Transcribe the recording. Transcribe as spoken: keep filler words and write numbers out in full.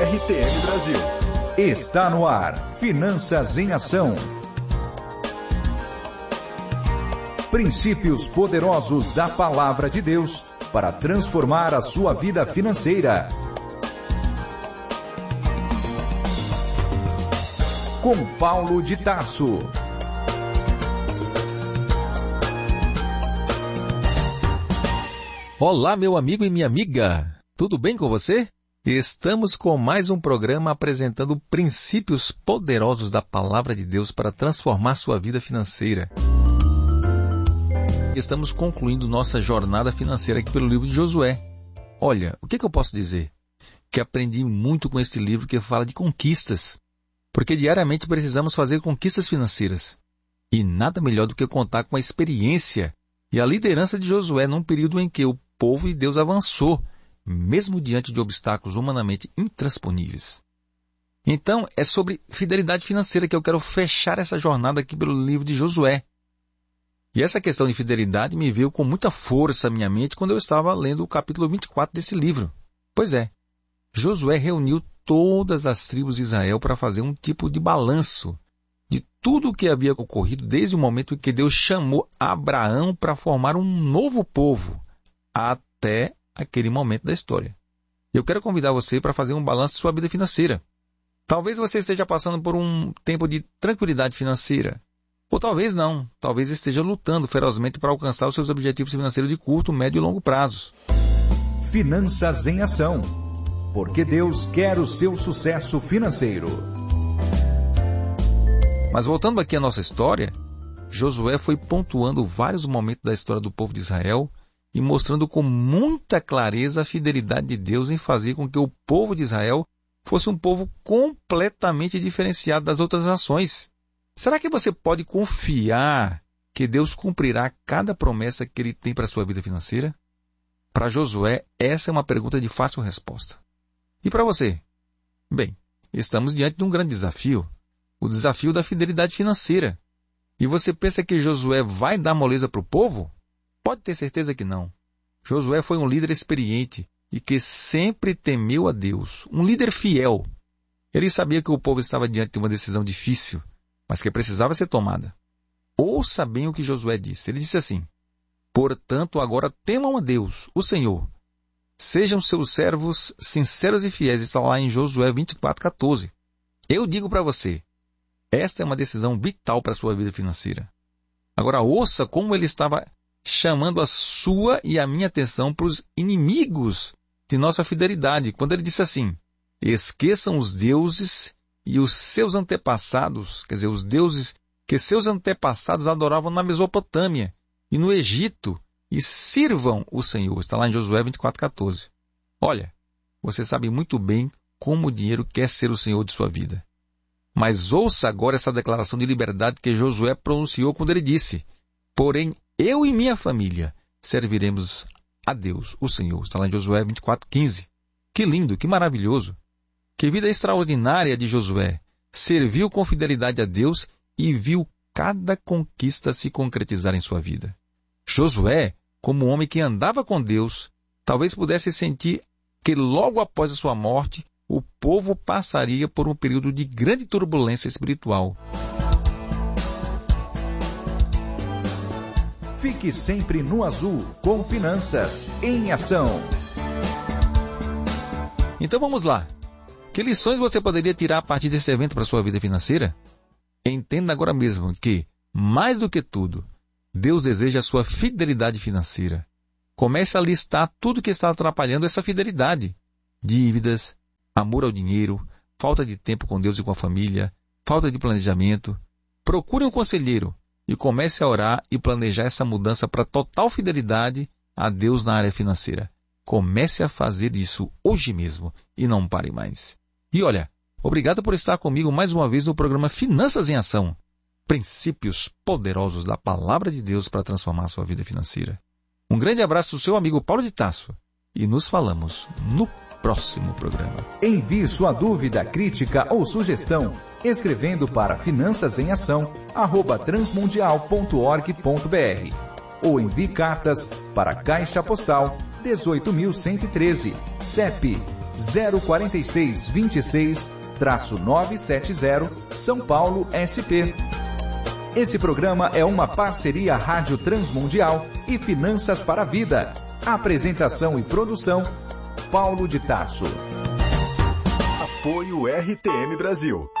R T M Brasil. Está no ar, Finanças em Ação. Princípios poderosos da Palavra de Deus para transformar a sua vida financeira. Com Paulo de Tarso. Olá, meu amigo e minha amiga. Tudo bem com você? Estamos com mais um programa apresentando princípios poderosos da Palavra de Deus para transformar sua vida financeira. Estamos concluindo nossa jornada financeira aqui pelo livro de Josué. Olha, o que, que eu posso dizer? Que aprendi muito com este livro que fala de conquistas. Porque diariamente precisamos fazer conquistas financeiras. E nada melhor do que contar com a experiência e a liderança de Josué num período em que o povo de Deus avançou, mesmo diante de obstáculos humanamente intransponíveis. Então, é sobre fidelidade financeira que eu quero fechar essa jornada aqui pelo livro de Josué. E essa questão de fidelidade me veio com muita força à minha mente quando eu estava lendo o capítulo vinte e quatro desse livro. Pois é, Josué reuniu todas as tribos de Israel para fazer um tipo de balanço de tudo o que havia ocorrido desde o momento em que Deus chamou Abraão para formar um novo povo, até aquele momento da história. Eu quero convidar você para fazer um balanço de sua vida financeira. Talvez você esteja passando por um tempo de tranquilidade financeira. Ou talvez não. Talvez esteja lutando ferozmente para alcançar os seus objetivos financeiros de curto, médio e longo prazos. Finanças em Ação. Porque Deus quer o seu sucesso financeiro. Mas voltando aqui à nossa história, Josué foi pontuando vários momentos da história do povo de Israel e mostrando com muita clareza a fidelidade de Deus em fazer com que o povo de Israel fosse um povo completamente diferenciado das outras nações. Será que você pode confiar que Deus cumprirá cada promessa que Ele tem para a sua vida financeira? Para Josué, essa é uma pergunta de fácil resposta. E para você? Bem, estamos diante de um grande desafio, o desafio da fidelidade financeira. E você pensa que Josué vai dar moleza para o povo? Pode ter certeza que não. Josué foi um líder experiente e que sempre temeu a Deus, um líder fiel. Ele sabia que o povo estava diante de uma decisão difícil, mas que precisava ser tomada. Ouça bem o que Josué disse. Ele disse assim: portanto, agora temam a Deus, o Senhor. Sejam seus servos sinceros e fiéis. Está lá em Josué vinte e quatro, quatorze. Eu digo para você, esta é uma decisão vital para a sua vida financeira. Agora ouça como ele estava chamando a sua e a minha atenção para os inimigos de nossa fidelidade, quando ele disse assim: esqueçam os deuses e os seus antepassados, quer dizer, os deuses que seus antepassados adoravam na Mesopotâmia e no Egito, e sirvam o Senhor. Está lá em Josué vinte e quatro, quatorze. Olha, você sabe muito bem como o dinheiro quer ser o Senhor de sua vida. Mas ouça agora essa declaração de liberdade que Josué pronunciou quando ele disse: porém, eu e minha família serviremos a Deus, o Senhor. Está lá em Josué vinte e quatro, quinze. Que lindo, que maravilhoso. Que vida extraordinária de Josué. Serviu com fidelidade a Deus e viu cada conquista se concretizar em sua vida. Josué, como um homem que andava com Deus, talvez pudesse sentir que logo após a sua morte, o povo passaria por um período de grande turbulência espiritual. Fique sempre no azul com Finanças em Ação. Então vamos lá. Que lições você poderia tirar a partir desse evento para a sua vida financeira? Entenda agora mesmo que, mais do que tudo, Deus deseja a sua fidelidade financeira. Comece a listar tudo que está atrapalhando essa fidelidade. Dívidas, amor ao dinheiro, falta de tempo com Deus e com a família, falta de planejamento. Procure um conselheiro e comece a orar e planejar essa mudança para total fidelidade a Deus na área financeira. Comece a fazer isso hoje mesmo e não pare mais. E olha, obrigado por estar comigo mais uma vez no programa Finanças em Ação. Princípios poderosos da Palavra de Deus para transformar a sua vida financeira. Um grande abraço do seu amigo Paulo de Tarso e nos falamos no próximo programa. Envie sua dúvida, crítica ou sugestão escrevendo para finanças em ação arroba transmundial ponto org ponto br ou envie cartas para Caixa Postal dezoito mil cento e treze, C E P zero quatro seis dois seis nove sete zero, São Paulo, S P. Esse programa é uma parceria Rádio Transmundial e Finanças para a Vida. Apresentação e produção, Paulo de Tarso. Apoio R T M Brasil.